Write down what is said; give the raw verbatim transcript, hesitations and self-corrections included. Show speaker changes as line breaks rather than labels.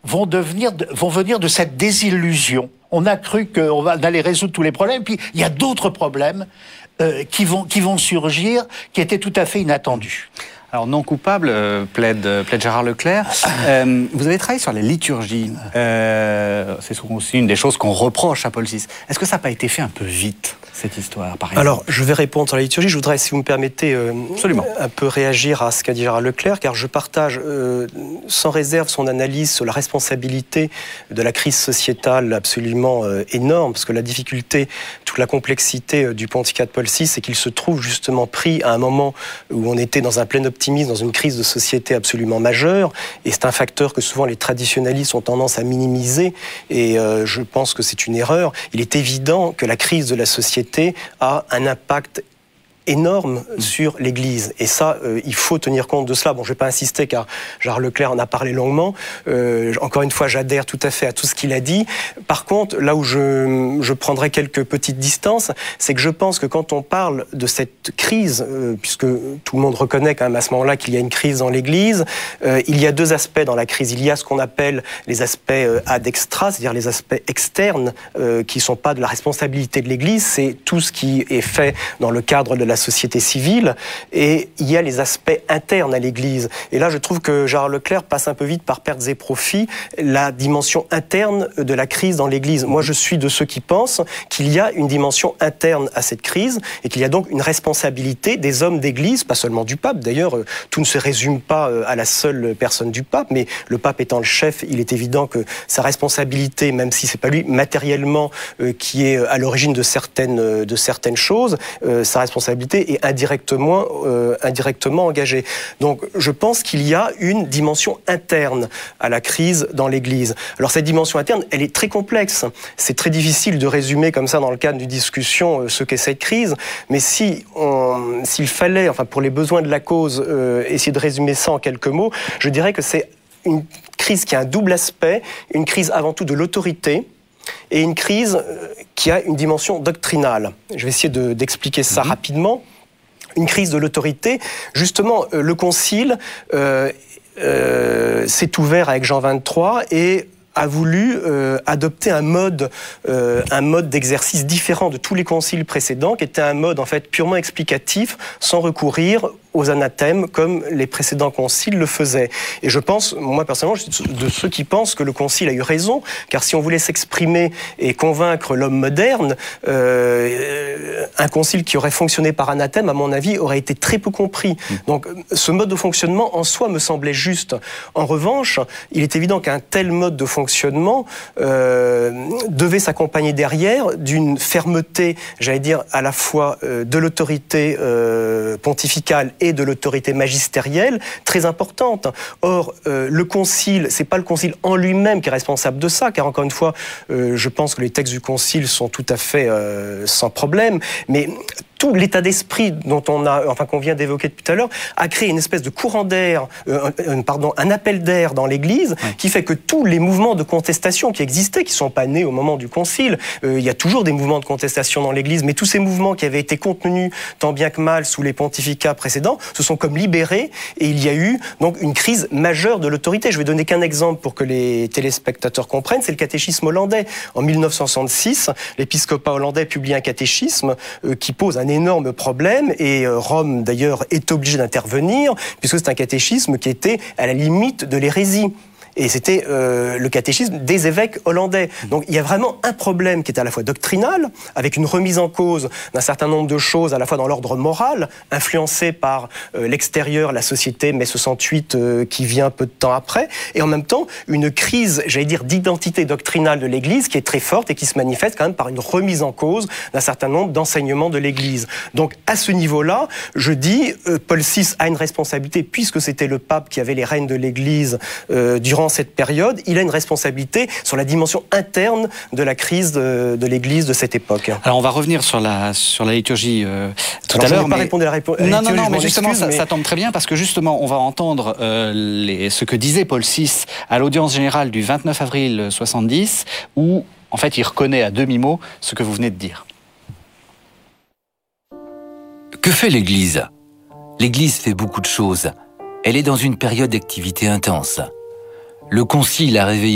vont devenir, vont venir de cette désillusion. On a cru qu'on va allait résoudre tous les problèmes, puis il y a d'autres problèmes euh, qui vont qui vont surgir, qui étaient tout à fait inattendus.
Alors, non coupable, euh, plaide, plaide Gérard Leclerc. Euh, vous avez travaillé sur la liturgie. Euh, c'est souvent aussi une des choses qu'on reproche à Paul six. Est-ce que ça n'a pas été fait un peu vite, cette histoire, par exemple ?
Alors, je vais répondre sur la liturgie. Je voudrais, si vous me permettez, euh, un peu réagir à ce qu'a dit Gérard Leclerc, car je partage euh, sans réserve son analyse sur la responsabilité de la crise sociétale absolument euh, énorme, parce que la difficulté, toute la complexité euh, du pontificat de Paul six, c'est qu'il se trouve justement pris à un moment où on était dans un plein optimisme, dans une crise de société absolument majeure, et c'est un facteur que souvent les traditionalistes ont tendance à minimiser, et euh, je pense que c'est une erreur. Il est évident que la crise de la société a un impact énorme sur l'Église. Et ça, euh, il faut tenir compte de cela. Bon, je ne vais pas insister car Gérard Leclerc en a parlé longuement. Euh, encore une fois, j'adhère tout à fait à tout ce qu'il a dit. Par contre, là où je, je prendrai quelques petites distances, c'est que je pense que quand on parle de cette crise, euh, puisque tout le monde reconnaît quand même à ce moment-là qu'il y a une crise dans l'Église, euh, il y a deux aspects dans la crise. Il y a ce qu'on appelle les aspects euh, ad extra, c'est-à-dire les aspects externes euh, qui ne sont pas de la responsabilité de l'Église. C'est tout ce qui est fait dans le cadre de la société civile, et il y a les aspects internes à l'Église. Et là, je trouve que Gérard Leclerc passe un peu vite par pertes et profits la dimension interne de la crise dans l'Église. Moi, je suis de ceux qui pensent qu'il y a une dimension interne à cette crise, et qu'il y a donc une responsabilité des hommes d'Église, pas seulement du pape. D'ailleurs, tout ne se résume pas à la seule personne du pape, mais le pape étant le chef, il est évident que sa responsabilité, même si c'est pas lui matériellement euh, qui est à l'origine de certaines, de certaines choses, euh, sa responsabilité est indirectement, euh, indirectement engagée. Donc je pense qu'il y a une dimension interne à la crise dans l'Église. Alors cette dimension interne, elle est très complexe. C'est très difficile de résumer comme ça dans le cadre d'une discussion euh, ce qu'est cette crise, mais si on, s'il fallait, enfin pour les besoins de la cause, euh, essayer de résumer ça en quelques mots, je dirais que c'est une crise qui a un double aspect, une crise avant tout de l'autorité, et une crise qui a une dimension doctrinale. Je vais essayer de, d'expliquer ça mmh. rapidement. Une crise de l'autorité, justement, euh, le Concile euh, euh, s'est ouvert avec Jean vingt-trois et a voulu euh, adopter un mode, euh, un mode d'exercice différent de tous les conciles précédents, qui était un mode en fait purement explicatif, sans recourir aux anathèmes comme les précédents conciles le faisaient. Et je pense, moi personnellement, je suis de ceux qui pensent que le concile a eu raison, car si on voulait s'exprimer et convaincre l'homme moderne, euh, un concile qui aurait fonctionné par anathème, à mon avis, aurait été très peu compris. Donc ce mode de fonctionnement en soi me semblait juste. En revanche, il est évident qu'un tel mode de fonctionnement euh, devait s'accompagner derrière d'une fermeté, j'allais dire, à la fois euh, de l'autorité euh, pontificale et de l'autorité magistérielle très importante. Or, euh, le concile, c'est pas le concile en lui-même qui est responsable de ça, car encore une fois, euh, je pense que les textes du concile sont tout à fait euh, sans problème, mais tout l'état d'esprit dont on a, enfin qu'on vient d'évoquer depuis tout à l'heure, a créé une espèce de courant d'air, euh, un, pardon, un appel d'air dans l'Église, ouais. qui fait que tous les mouvements de contestation qui existaient, qui sont pas nés au moment du Concile, euh, il y a toujours des mouvements de contestation dans l'Église, mais tous ces mouvements qui avaient été contenus tant bien que mal sous les pontificats précédents se sont comme libérés, et il y a eu donc une crise majeure de l'autorité. Je vais donner qu'un exemple pour que les téléspectateurs comprennent, c'est le catéchisme hollandais. En mille neuf cent soixante-six, l'épiscopat hollandais publie un catéchisme euh, qui pose un énorme problème, et Rome d'ailleurs est obligé d'intervenir puisque c'est un catéchisme qui était à la limite de l'hérésie. Et c'était euh, le catéchisme des évêques hollandais. Donc il y a vraiment un problème qui est à la fois doctrinal, avec une remise en cause d'un certain nombre de choses, à la fois dans l'ordre moral, influencé par euh, l'extérieur, la société mai soixante-huit euh, qui vient peu de temps après, et en même temps une crise, j'allais dire, d'identité doctrinale de l'Église qui est très forte et qui se manifeste quand même par une remise en cause d'un certain nombre d'enseignements de l'Église. Donc à ce niveau-là, je dis, euh, Paul six a une responsabilité, puisque c'était le pape qui avait les rênes de l'Église euh, durant cette période, il a une responsabilité sur la dimension interne de la crise de, de l'Église de cette époque.
Alors on va revenir sur la, sur la liturgie euh, tout
Alors,
à l'heure.
Je n'ai pas mais... répondu à la, répo- à la
non,
liturgie.
Non, non, mais justement,
excuse,
ça,
mais...
ça tombe très bien, parce que justement, on va entendre euh, les, ce que disait Paul six à l'audience générale du vingt-neuf avril soixante-dix, où, en fait, il reconnaît à demi-mot ce que vous venez de dire.
Que fait l'Église ? L'Église fait beaucoup de choses. Elle est dans une période d'activité intense. Le Concile a réveillé